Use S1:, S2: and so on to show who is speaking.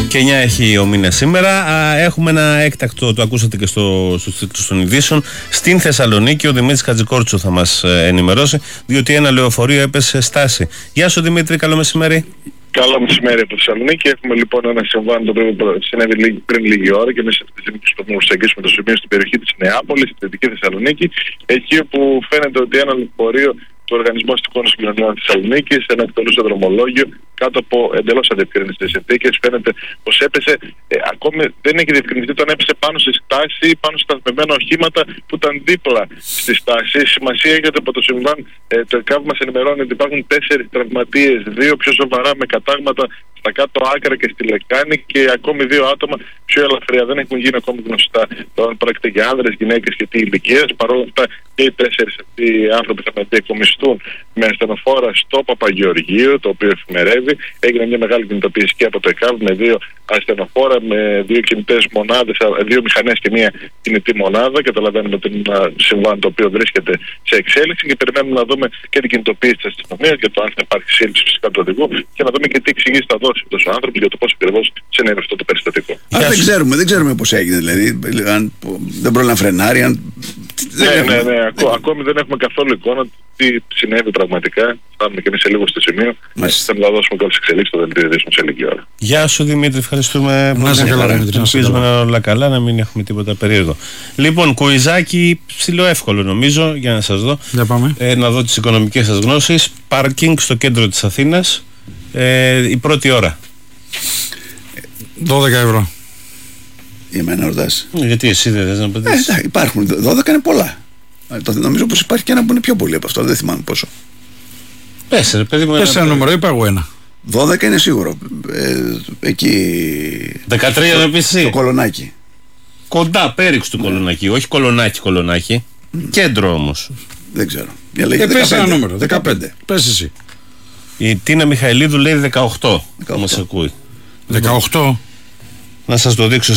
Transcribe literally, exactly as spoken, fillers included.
S1: Και εννιά έχει ο μήνας σήμερα. Α, έχουμε ένα έκτακτο, το ακούσατε και στο, στους τίτλους των ειδήσεων. Στην Θεσσαλονίκη ο Δημήτρης Χατζικόρτσου θα μας ε, ενημερώσει, διότι ένα λεωφορείο έπεσε στάση. Γεια σου Δημήτρη, καλό μεσημέρι.
S2: Καλό μεσημέρι από τη Θεσσαλονίκη. Έχουμε λοιπόν ένα συμβάν το οποίο συνέβη πριν λίγη ώρα και εμείς προσπαθούμε να προσεγγίσουμε το σημείο στην περιοχή της Νεάπολης, στη Δυτική Θεσσαλονίκη, εκεί όπου φαίνεται ότι ένα λεωφορείο του Οργανισμού Αστικών Συγκοινωνιών Θεσσαλονίκης ανακτολούσε δρομολόγιο κάτω από εντελώς αδιευκρινιστές συνθήκες. Φαίνεται πως έπεσε, ε, ακόμη δεν έχει διευκρινιστεί το αν έπεσε πάνω στη στάση ή πάνω στα σταθμευμένα οχήματα που ήταν δίπλα στη στάση. Σημασία έχει ότι από το συμβάν ε, το ΕΚΑΒ μας ενημερώνει ότι υπάρχουν τέσσερις τραυματίες, δύο πιο σοβαρά με κατάγματα στα κάτω άκρα και στη λεκάνη και ακόμη δύο άτομα πιο ελαφριά. Δεν έχουν γίνει ακόμη γνωστά το αν πρόκειται για άνδρες, γυναίκες και τι ηλικίας. Παρ' όλα αυτά και οι τέσσερις αυτοί οι άνθρωποι θα μετεκομιστούν με ασθενοφόρα στο Παπαγεωργείο, το οποίο εφημερεύει. Έγινε μια μεγάλη κινητοποίηση και από το ΕΚΑΒ με δύο ασθενοφόρα, με δύο κινητές μονάδες, δύο μηχανές και μια κινητή μονάδα. Καταλαβαίνουμε ότι είναι ένα συμβάν το οποίο βρίσκεται σε εξέλιξη και περιμένουμε να δούμε και την κινητοποίηση της αστυνομίας για το αν θα υπάρχει σύλληψη φυσικά του οδηγού και να δούμε και τι εξηγήσει θα δώσει αυτός ο άνθρωπος για το πώς ακριβώς συνέβη αυτό το περιστατικό.
S3: Α, δεν ξέρουμε, δεν ξέρουμε πώς έγινε, δηλαδή. Αν δεν πρόλαβε να φρενάρει, αν.
S2: Ναι, ναι, ναι. Ακό, ακόμη δεν έχουμε καθόλου εικόνα τι συνέβη πραγματικά. Θα είμαι και εμείς σε λίγο στο σημείο. Θα να δώσουμε κάποιες εξελίξεις στο δελτίο ειδήσεων σε λίγη ώρα.
S1: Γεια σου Δημήτρη, ευχαριστούμε πολύ.
S4: Να είσαι καλά, Δημήτρη.
S1: Ελπίζουμε να είναι όλα καλά, να μην έχουμε τίποτα περίεργο. Λοιπόν, κουιζάκι ψιλοεύκολο νομίζω, για να σας δω.
S4: Για πάμε.
S1: Ε, να δω τις οικονομικές σας γνώσεις. Πάρκινγκ στο κέντρο της Αθήνας. Ε, η πρώτη ώρα.
S4: δώδεκα ευρώ.
S3: Για μένα ρωτάς.
S1: Γιατί εσύ δεν θες να απαντήσεις?
S3: Ε, υπάρχουν. δώδεκα είναι πολλά. Ε, νομίζω πως υπάρχει και ένα που είναι πιο πολύ από αυτό. Δεν θυμάμαι πόσο.
S1: Πες ρε παιδί μου.
S4: Πες ένα νούμερο, είπα εγώ ένα.
S3: δώδεκα είναι σίγουρο. Ε, εκεί.
S1: δεκατρία να πεις εσύ.
S3: Το Κολονάκι.
S1: Κοντά, πέριξ του Κολονάκι. Όχι Κολονάκι, Κολονάκι. Mm. Κέντρο όμως.
S3: Δεν ξέρω.
S4: Ε, πες ένα νούμερο. δεκαπέντε. Πες εσύ.
S1: Η Τίνα Μιχαηλίδου λέει δεκαοκτώ. Μας ακούει.
S4: δεκαοκτώ.
S1: Να σας το δείξω